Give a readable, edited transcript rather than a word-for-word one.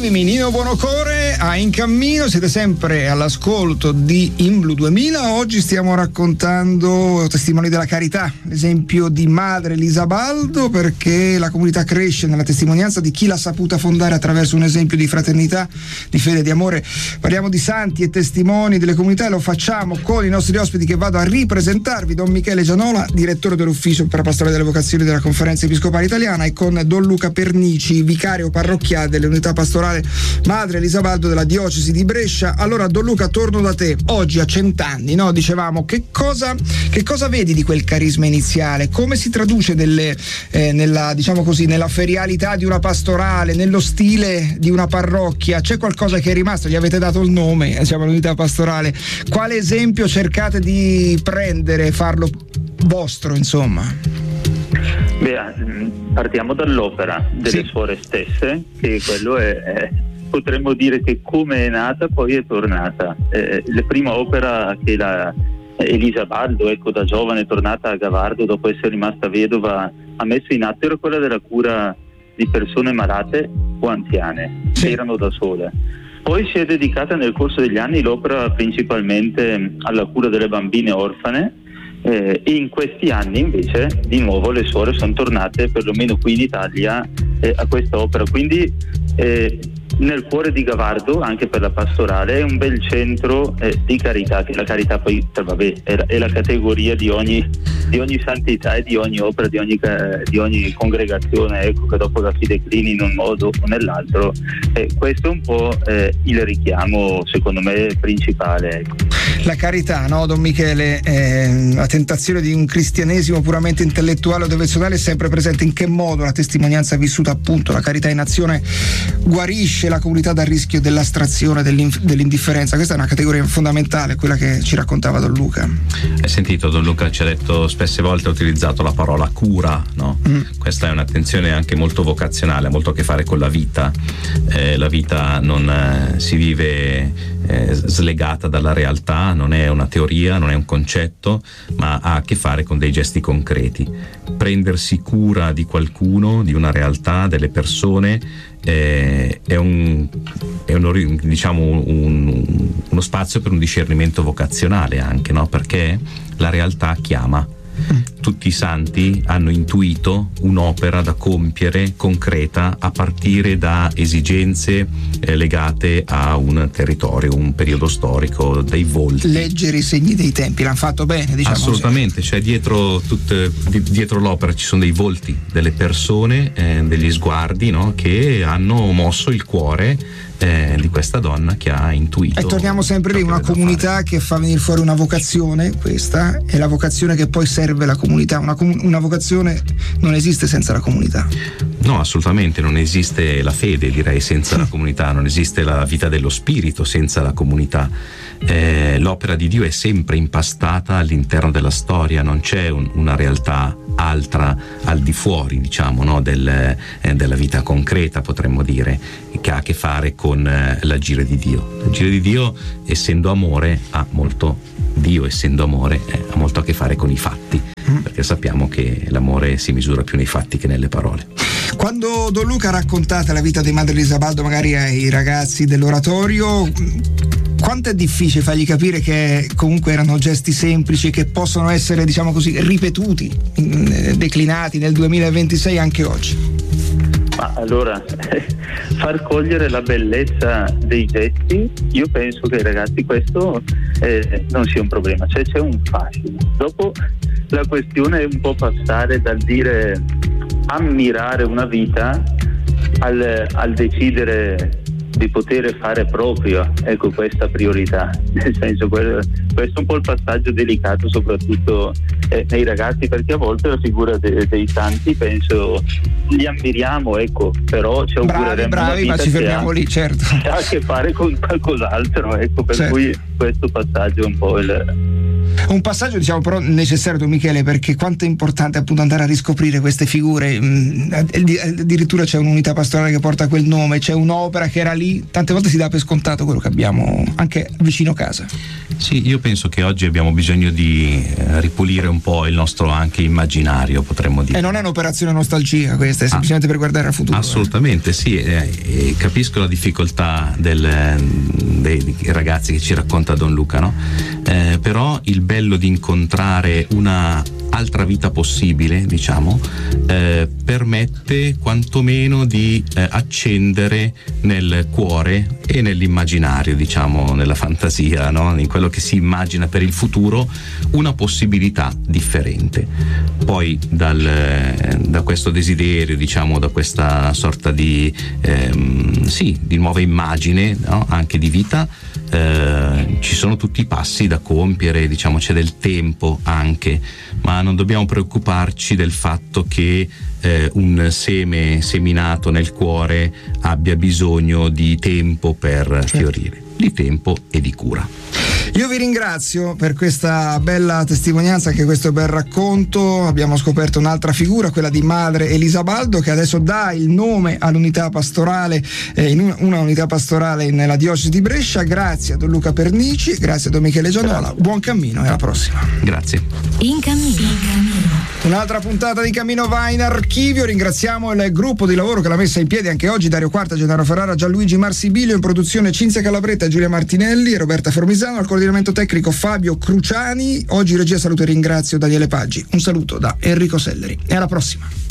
bellissimi, Nino Buonocore a In Cammino, siete sempre all'ascolto di In Blu 2000. Oggi stiamo raccontando Testimoni della Carità, l'esempio di Madre Elisabaldo, perché la comunità cresce nella testimonianza di chi l'ha saputa fondare attraverso un esempio di fraternità, di fede, di amore. Parliamo di santi e testimoni delle comunità e lo facciamo con i nostri ospiti che vado a ripresentarvi: Don Michele Gianola, direttore dell'ufficio per la pastorale delle vocazioni della Conferenza Episcopale Italiana, e con Don Luca Pernici, vicario parrocchiale dell'unità pastorale Madre Elisabaldo della diocesi di Brescia. Allora, Don Luca, torno da te. Oggi a 100 anni, no? Dicevamo, che cosa vedi di quel carisma iniziale? Come si traduce nella, diciamo così, nella ferialità di una pastorale, nello stile di una parrocchia? C'è qualcosa che è rimasto? Gli avete dato il nome, siamo all'unità pastorale. Quale esempio cercate di prendere, farlo vostro, insomma? Partiamo dall'opera delle suore stesse, che quello è potremmo dire che come è nata poi è tornata. La prima opera che la Elisabaldo, da giovane tornata a Gavardo dopo essere rimasta vedova, ha messo in atto era quella della cura di persone malate o anziane che erano da sole. Poi si è dedicata nel corso degli anni l'opera principalmente alla cura delle bambine orfane, e in questi anni invece di nuovo le suore sono tornate, perlomeno qui in Italia, a questa opera. Quindi nel cuore di Gavardo, anche per la pastorale, è un bel centro di carità, che la carità poi è la categoria di ogni santità e di ogni opera, di ogni congregazione, che dopo la si declini in un modo o nell'altro. Questo è un po' il richiamo, secondo me, principale. La carità, no, Don Michele? La tentazione di un cristianesimo puramente intellettuale o devozionale è sempre presente. In che modo la testimonianza vissuta, appunto, la carità in azione, guarisce la comunità dal rischio dell'astrazione, dell'indifferenza? Questa è una categoria fondamentale, quella che ci raccontava Don Luca. Hai sentito, Don Luca ci ha detto, spesse volte ha utilizzato la parola cura, no? Questa è un'attenzione anche molto vocazionale, ha molto a che fare con la vita. La vita non si vive slegata dalla realtà, non è una teoria, non è un concetto, ma ha a che fare con dei gesti concreti. Prendersi cura di qualcuno, di una realtà, delle persone, è uno spazio per un discernimento vocazionale anche, no? Perché la realtà chiama. Tutti i santi hanno intuito un'opera da compiere concreta a partire da esigenze legate a un territorio, un periodo storico, dei volti. Leggere i segni dei tempi, l'hanno fatto bene, diciamo. Assolutamente, cioè dietro l'opera ci sono dei volti, delle persone, degli sguardi, no? Che hanno mosso il cuore di questa donna che ha intuito. E torniamo sempre lì, una comunità che fa venire fuori una vocazione, questa è la vocazione che poi serve la comunità. Una vocazione non esiste senza la comunità. No, assolutamente, non esiste la fede, direi, senza la comunità, non esiste la vita dello spirito senza la comunità. L'opera di Dio è sempre impastata all'interno della storia, non c'è una realtà altra al di fuori, diciamo, no, della vita concreta, potremmo dire, che ha a che fare con l'agire di Dio. L'agire di Dio, essendo amore, ha molto a che fare con i fatti, perché sappiamo che l'amore si misura più nei fatti che nelle parole. Quando Don Luca raccontate la vita di Madre Elisabaldo magari ai ragazzi dell'oratorio, quanto è difficile fargli capire che comunque erano gesti semplici che possono essere, diciamo così, ripetuti, declinati nel 2026 anche oggi? Ma allora, far cogliere la bellezza dei gesti, io penso che ai ragazzi questo non sia un problema, cioè c'è un fascino. Dopo la questione è un po' passare dal dire ammirare una vita al decidere di poter fare proprio, questa priorità. Nel senso, questo è un po' il passaggio delicato, soprattutto nei ragazzi, perché a volte la figura dei santi, penso, li ammiriamo, però ci augureremmo bravi, ma ci fermiamo lì, certo. Ha a che fare con qualcos'altro, per certo. Cui questo passaggio è un po' il... Un passaggio, diciamo, però necessario, Michele, perché quanto è importante appunto andare a riscoprire queste figure. Addirittura c'è un'unità pastorale che porta quel nome, c'è un'opera che era lì, tante volte si dà per scontato quello che abbiamo anche vicino casa. Sì, io penso che oggi abbiamo bisogno di ripulire un po' il nostro anche immaginario, potremmo dire. E non è un'operazione nostalgia questa, è semplicemente per guardare al futuro. Assolutamente sì, capisco la difficoltà dei ragazzi che ci racconta Don Luca, no? Però il bello di incontrare una altra vita possibile, diciamo, permette quantomeno di accendere nel cuore e nell'immaginario, diciamo, nella fantasia, no? In quello che si immagina per il futuro, una possibilità differente. Poi da questo desiderio, diciamo, da questa sorta di nuova immagine, no? Anche di vita, ci sono tutti i passi da compiere, diciamo, c'è del tempo anche, ma non dobbiamo preoccuparci del fatto che un seme seminato nel cuore abbia bisogno di tempo per fiorire, di tempo e di cura. Io vi ringrazio per questa bella testimonianza, anche questo bel racconto. Abbiamo scoperto un'altra figura, quella di Madre Elisabaldo, che adesso dà il nome all'unità pastorale, in una unità pastorale nella diocesi di Brescia. Grazie a Don Luca Pernici, grazie a Don Michele Gianola, buon cammino e alla prossima. Grazie. In cammino. Un'altra puntata di Cammino va in archivio. Ringraziamo il gruppo di lavoro che l'ha messa in piedi anche oggi: Dario Quarta, Gennaro Ferrara, Gianluigi Marsibilio, in produzione Cinzia Calabretta, Giulia Martinelli e Roberta Formisano, al coordinamento tecnico Fabio Cruciani. Oggi regia, saluto e ringrazio Daniele Paggi. Un saluto da Enrico Selleri e alla prossima.